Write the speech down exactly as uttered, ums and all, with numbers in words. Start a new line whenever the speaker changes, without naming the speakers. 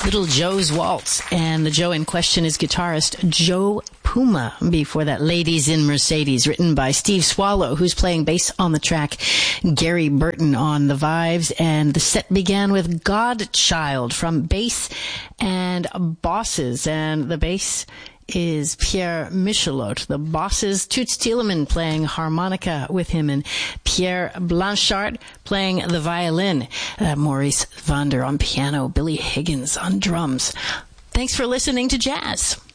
Little Joe's Waltz. And the Joe in question is guitarist Joe Puma. Before that, Ladies in Mercedes, written by Steve Swallow, who's playing bass on the track, Gary Burton on the vibes. And the set began with Godchild from Bass and Bosses. And the bass is Pierre Michelot. The Bosses, Toots Thielemans playing harmonica with him, and Pierre Blanchard playing the violin. Uh, Maurice Vander on piano, Billy Higgins on drums. Thanks for listening to Jazz.